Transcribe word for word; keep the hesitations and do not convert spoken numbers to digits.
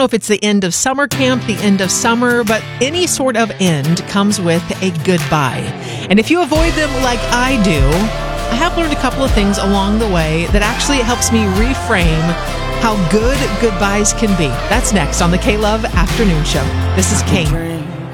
if it's the end of summer camp, the end of summer, but any sort of end comes with a goodbye. And if you avoid them like I do, I have learned a couple of things along the way that actually helps me reframe how good goodbyes can be. That's next on the K-Love Afternoon Show. This is Kane.